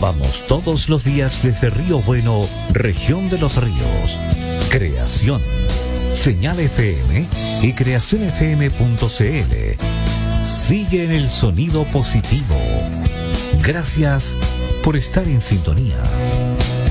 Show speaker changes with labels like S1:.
S1: Vamos todos los días desde Río Bueno, región de Los Ríos. Creación. Señal FM y creacionfm.cl. Sigue en el sonido positivo. Gracias por estar en sintonía.